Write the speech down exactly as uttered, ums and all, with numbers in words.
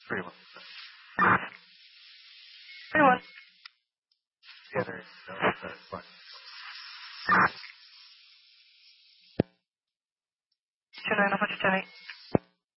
Pretty much. Pretty much. The other, no, that's fine. two nine one hundred ten eight.